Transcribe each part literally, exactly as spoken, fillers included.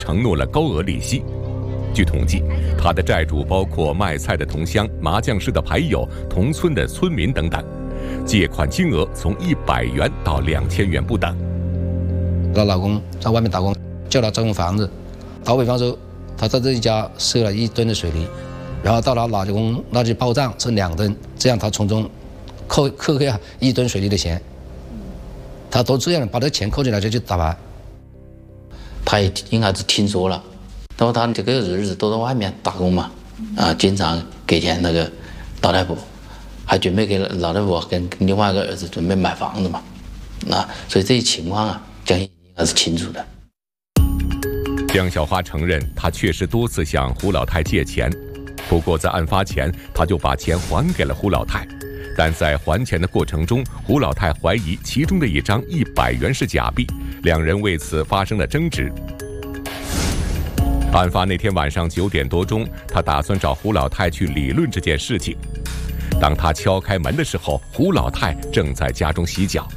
承诺了高额利息。据统计，他的债主包括卖菜的同乡、麻将室的牌友、同村的村民等等，借款金额从一百元到两千元不等。 她老公在外面打工，叫她装房子，打尾房之后，她在这一家设了一吨的水泥，然后到她老公那去报账是两吨，这样她从中扣扣下一吨水泥的钱，她都这样把这钱扣进来就去打牌。 她也应该是听说了。然后他这个日子都在外面打工嘛，啊，经常给钱那个老太婆，还准备给老太婆跟另外一个儿子准备买房子嘛，啊，所以这些情况啊，江应该是清楚的。 江小花承认，她确实多次向胡老太借钱，不过在案发前，她就把钱还给了胡老太。但在还钱的过程中，胡老太怀疑其中的一张一百元是假币，两人为此发生了争执。案发那天晚上九点多钟，他打算找胡老太去理论这件事情。当他敲开门的时候，胡老太正在家中洗脚。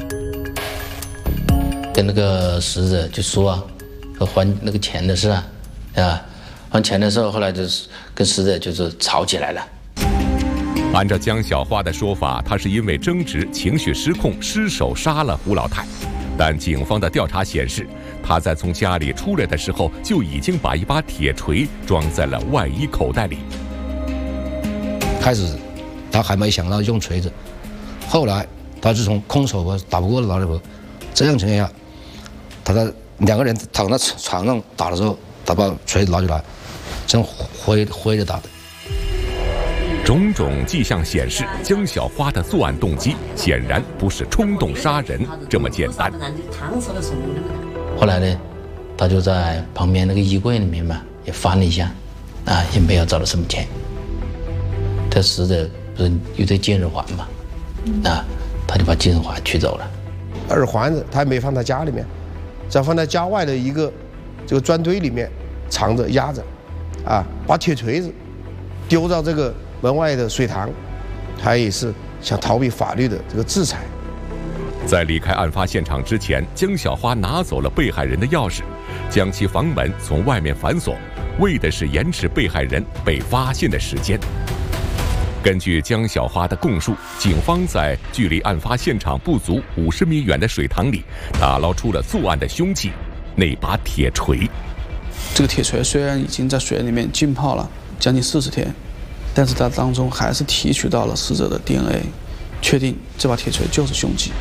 跟那个死者就说啊，还那个钱的事啊，啊，还钱的时候，后来就是跟死者就是吵起来了。 按照江小花的说法，她是因为争执、情绪失控，失手杀了胡老太。但警方的调查显示，他在从家里出来的时候就已经把一把铁锤装在了外衣口袋里。 开始他还没想到用锤子，后来他是从空手打不过老太婆，这样情况下，他在两个人躺在床上打的时候，他把锤子拿出来，这样挥挥着打的。 种种迹象显示，江小花的作案动机显然不是冲动杀人这么简单。 后来呢，他就在旁边那个衣柜里面嘛，也翻了一下，啊，也没有找到什么钱。这死者不是有对金耳环嘛，啊，他就把金耳环取走了。 耳环子他也没放在家里面，只放在家外的一个这个砖堆里面藏着压着，啊，把铁锤子丢到这个门外的水塘，他也是想逃避法律的这个制裁。 在离开案发现场之前，江小花拿走了被害人的钥匙，将其房门从外面反锁，为的是延迟被害人被发现的时间。根据江小花的供述，警方在距离案发现场不足五十米远的水塘里打捞出了作案的凶器——那把铁锤。 这个铁锤虽然已经在水里面浸泡了将近四十天，但是在当中还是提取到了死者的 D N A， 确定这把铁锤就是凶器。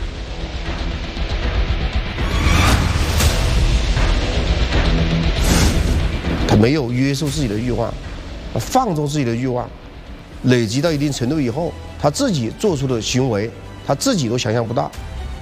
他没有约束自己的欲望，放纵自己的欲望，累积到一定程度以后，他自己做出的行为，他自己都想象不到。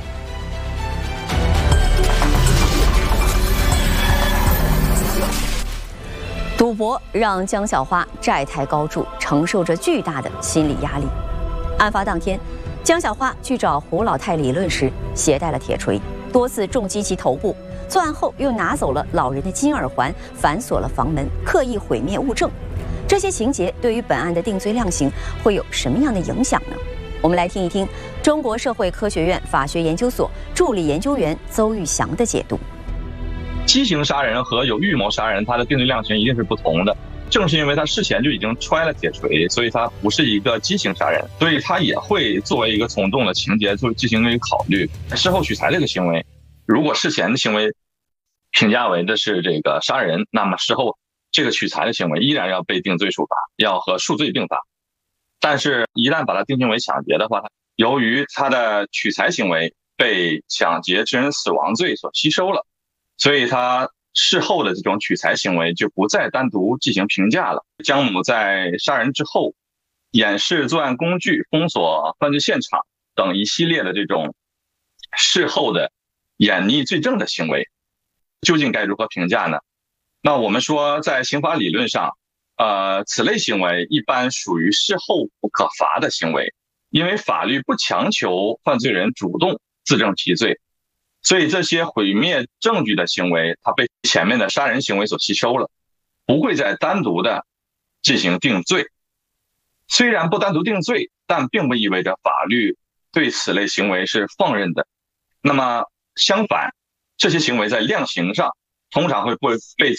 赌博让江小花债台高筑，承受着巨大的心理压力。案发当天，江小花去找胡老太理论时，携带了铁锤，多次重击其头部。作案后又拿走了老人的金耳环，反锁了房门，刻意毁灭物证。这些情节对于本案的定罪量刑会有什么样的影响呢？我们来听一听中国社会科学院法学研究所助理研究员邹玉祥的解读。 激情杀人和有预谋杀人，它的定罪量刑一定是不同的。正是因为他事前就已经揣了铁锤，所以他不是一个激情杀人，所以他也会作为一个从重的情节就进行一个考虑。事后取材这个行为，如果事前的行为评价为的是这个杀人，那么事后这个取材的行为依然要被定罪处罚，要和数罪并罚。但是一旦把它定性为抢劫的话，由于他的取材行为被抢劫致人死亡罪所吸收了，所以他事后的这种取材行为就不再单独进行评价了。江某在杀人之后掩饰作案工具、封锁犯罪现场等一系列的这种事后的掩匿罪证的行为，究竟该如何评价呢？那我们说在刑法理论上，呃，此类行为一般属于事后不可罚的行为，因为法律不强求犯罪人主动自证其罪，所以这些毁灭证据的行为，它被前面的杀人行为所吸收了，不会再单独的进行定罪。虽然不单独定罪，但并不意味着法律对此类行为是放任的。那么相反，这些行为在量刑上通常会被